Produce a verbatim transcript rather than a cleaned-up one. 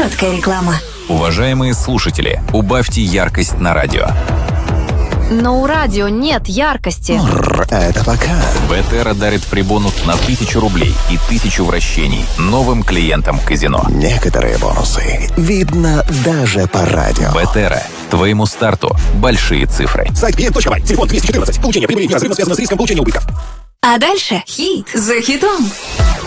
Короткая реклама. Уважаемые слушатели, убавьте яркость на радио. Но у радио нет яркости. Это пока. Бетера дарит фрибонус на тысячу рублей и тысячу вращений новым клиентам казино. Некоторые бонусы видно даже по радио. Бетера. Твоему старту большие цифры. Сайт би эн точка бай. Телефон двести четырнадцать. Получение прибыли неразрывно связано с риском получения убытков. А дальше хит за хитом.